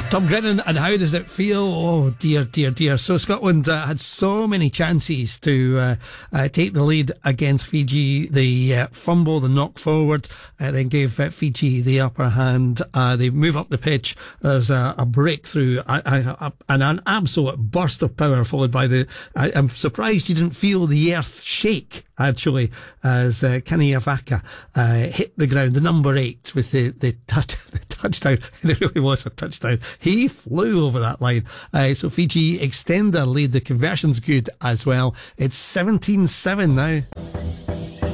Tom Grennan, and how does it feel? Oh dear, dear, dear. So Scotland had so many chances to take the lead against Fiji. The fumble, the knock forward, then gave Fiji the upper hand. They move up the pitch. There's a breakthrough, an absolute burst of power, followed by I'm surprised you didn't feel the earth shake, actually, as Kaniavaka hit the ground, the number 8, with the touchdown. And it really was a touchdown. He flew over that line. So Fiji extend their lead. The conversion's good as well. It's 17-7 now.